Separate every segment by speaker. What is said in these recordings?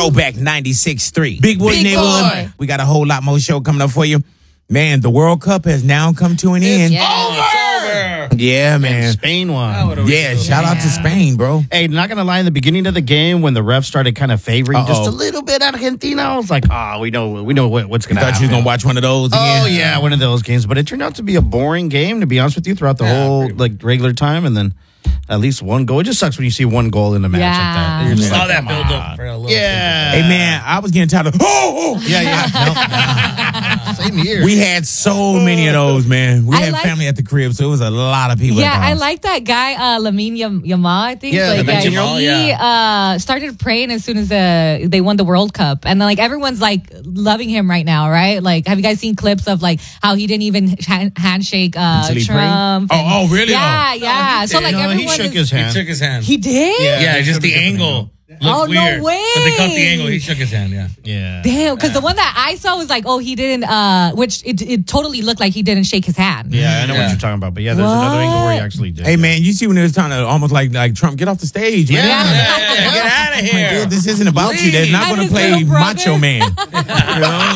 Speaker 1: Throwback 96.3. Big Boy
Speaker 2: Big
Speaker 1: Neighborhood.
Speaker 2: Boy.
Speaker 1: We got a whole lot more show coming up for you. Man, the World Cup has now come to an end.
Speaker 2: Over.
Speaker 1: Yeah, man.
Speaker 3: Spain won.
Speaker 1: Yeah, shout out to Spain, bro.
Speaker 3: Hey, not gonna lie, in the beginning of the game, when the refs started kind of favoring just
Speaker 1: Uh-oh.
Speaker 3: a little bit Argentina, I was like, we know what's gonna
Speaker 1: Thought
Speaker 3: happen.
Speaker 1: you was gonna watch one of those again.
Speaker 3: Oh yeah, one of those games. But it turned out to be a boring game, to be honest with you, throughout the whole regular time, and then at least one goal. It just sucks when you see one goal in a match like that. You're just
Speaker 2: Saw
Speaker 3: like,
Speaker 2: that
Speaker 3: come
Speaker 2: build
Speaker 3: on.
Speaker 2: up for a little.
Speaker 3: Yeah.
Speaker 1: Hey, man, I was getting tired of,
Speaker 3: Same here.
Speaker 1: We had so many of those, man. We
Speaker 4: I
Speaker 1: had
Speaker 4: like-
Speaker 1: family at the crib, so it was a lot of people at
Speaker 4: Yeah,
Speaker 1: the
Speaker 4: I
Speaker 1: house.
Speaker 4: like that guy, Lamine Yamal, I think.
Speaker 3: Yeah,
Speaker 4: like,
Speaker 3: Lamine
Speaker 2: Yamal,
Speaker 4: he started praying as soon as they won the World Cup. And then, like, everyone's, like, loving him right now, right? Like, have you guys seen clips of, like, how he didn't even handshake
Speaker 1: Until he
Speaker 4: Trump?
Speaker 1: prayed? Oh, really?
Speaker 4: Yeah, yeah. So, like,
Speaker 3: No, he
Speaker 4: everyone
Speaker 3: shook
Speaker 4: is...
Speaker 3: his
Speaker 2: He
Speaker 3: hand.
Speaker 2: shook his hand.
Speaker 4: He did?
Speaker 2: Yeah, just the angle. Looked
Speaker 4: Oh, no
Speaker 2: weird.
Speaker 4: way.
Speaker 2: But they cut the angle. He shook his hand, yeah.
Speaker 3: Yeah.
Speaker 4: Damn, because the one that I saw was like, he didn't, which it totally looked like he didn't shake his hand.
Speaker 3: Yeah, I know what
Speaker 2: Yeah.
Speaker 3: you're talking about. But yeah, there's another angle where he actually did.
Speaker 1: Hey, man, you see when they was trying to almost like Trump, get off the stage, man.
Speaker 2: Yeah. Get out of
Speaker 1: Like,
Speaker 2: here.
Speaker 1: dude, this isn't about you. They're not
Speaker 4: And
Speaker 1: going to
Speaker 4: his
Speaker 1: play
Speaker 4: little brother.
Speaker 1: Macho Man. You know,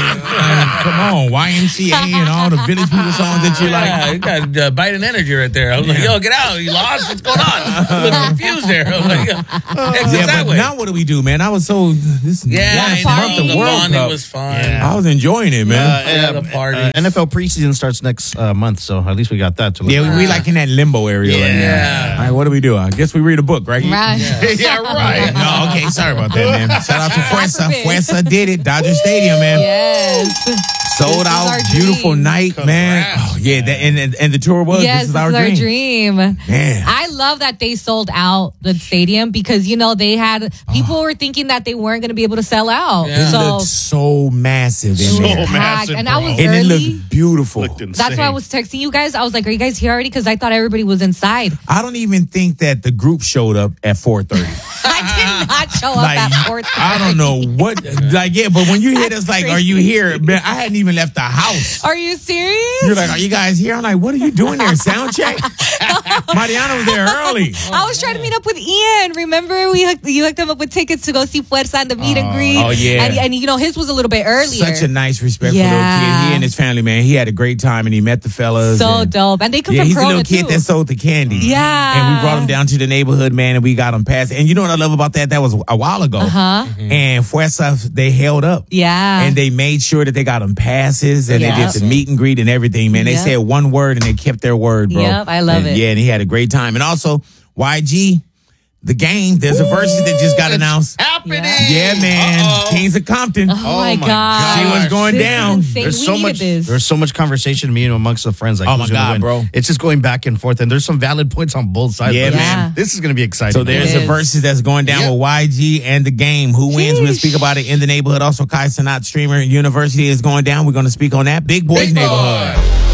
Speaker 1: come on, YMCA and all the Village People songs that you like.
Speaker 2: Yeah, you got Biden energy right there. I was like, yo, get out. You lost? What's going on? I look confused there. I was like, exit
Speaker 1: Yeah,
Speaker 2: that
Speaker 1: but
Speaker 2: way.
Speaker 1: now what do we do, man? I was so last
Speaker 2: I
Speaker 1: month
Speaker 2: know.
Speaker 1: the
Speaker 2: The
Speaker 1: World
Speaker 2: bonding
Speaker 1: Cup.
Speaker 2: was fun.
Speaker 3: Yeah.
Speaker 1: I was enjoying it, man.
Speaker 2: Yeah, the party.
Speaker 3: NFL preseason starts next month, so at least we got that to look
Speaker 1: Yeah, we like in that limbo area right now.
Speaker 2: Yeah.
Speaker 1: All right, what do we do? I guess we read a book, right?
Speaker 4: Right.
Speaker 3: yeah, right.
Speaker 1: No, okay, sorry about that, man. Shout out to Fuerza.
Speaker 4: Alphabet.
Speaker 1: Fuerza did it. Dodger Stadium, man.
Speaker 4: Yes.
Speaker 1: Sold
Speaker 4: This is
Speaker 1: out,
Speaker 4: our
Speaker 1: beautiful
Speaker 4: dream.
Speaker 1: night, man. Oh, yeah, and the tour was.
Speaker 4: Yes,
Speaker 1: This is our dream.
Speaker 4: dream.
Speaker 1: Man.
Speaker 4: I love that they sold out the stadium because, they had people were thinking that they weren't going to be able to sell out.
Speaker 2: Yeah.
Speaker 1: It
Speaker 4: So
Speaker 1: looked so massive in
Speaker 3: So
Speaker 1: there.
Speaker 4: packed.
Speaker 3: massive,
Speaker 4: And I was
Speaker 1: And it
Speaker 4: early.
Speaker 1: looked beautiful.
Speaker 4: That's why I was texting you guys. I was like, are you guys here already? Because I thought everybody was inside.
Speaker 1: I don't even think that the group showed up at 4:30.
Speaker 4: I did not show up
Speaker 1: Like,
Speaker 4: at 4:30.
Speaker 1: I don't know what. Like, yeah, but when you hit us, like, are you here? Man, I hadn't even left the house.
Speaker 4: Are you serious?
Speaker 1: You're like, are you guys here? I'm like, what are you doing there? Sound check? Mariana was there early.
Speaker 4: I was trying to meet up with Ian. Remember, you hooked him up with tickets to go see Fuerza and the meet and greet.
Speaker 1: Oh, yeah.
Speaker 4: And his was a little bit earlier.
Speaker 1: Such a nice, respectful
Speaker 4: Yeah.
Speaker 1: little kid. He and his family, man, he had a great time and he met the fellas.
Speaker 4: So
Speaker 1: and,
Speaker 4: dope. And they come
Speaker 1: Yeah,
Speaker 4: from
Speaker 1: he's a
Speaker 4: Corona,
Speaker 1: little kid
Speaker 4: too.
Speaker 1: that sold the candy.
Speaker 4: Yeah.
Speaker 1: And we brought him down to the neighborhood, man, and we got him past. And you know what I love about that? That was a while ago.
Speaker 4: Uh-huh.
Speaker 1: And Fuerza, they held up.
Speaker 4: Yeah.
Speaker 1: And they made sure that they got them passes and
Speaker 4: Yep.
Speaker 1: they did the meet and greet and everything, man. They
Speaker 4: Yep.
Speaker 1: said one word and they kept their word, bro.
Speaker 4: Yep, I love
Speaker 1: And,
Speaker 4: it.
Speaker 1: Yeah, and he had a great time. And also, YG, the game, there's a versus that just got announced.
Speaker 3: happening.
Speaker 1: Yeah, man. Kings of Compton.
Speaker 4: Oh, my
Speaker 3: my
Speaker 4: God.
Speaker 1: She was going
Speaker 4: This is
Speaker 1: down.
Speaker 4: insane.
Speaker 3: There's
Speaker 4: We
Speaker 3: so
Speaker 4: needed
Speaker 3: much.
Speaker 4: this.
Speaker 3: There's so much conversation, amongst the friends. Like,
Speaker 1: Oh,
Speaker 3: who's
Speaker 1: my
Speaker 3: gonna
Speaker 1: God,
Speaker 3: win.
Speaker 1: bro.
Speaker 3: It's just going back and forth, and there's some valid points on both sides.
Speaker 1: Yeah,
Speaker 3: but
Speaker 4: man.
Speaker 3: This is going to be exciting.
Speaker 1: So there's
Speaker 4: It
Speaker 1: a
Speaker 4: is.
Speaker 1: versus that's going down
Speaker 3: Yep.
Speaker 1: with YG and the game. Who wins? We'll
Speaker 4: Sheesh.
Speaker 1: speak about it in the neighborhood. Also, Kai Sanat Streamer University is going down. We're going to speak on that. Big Boys
Speaker 2: Big Boy.
Speaker 1: Neighborhood.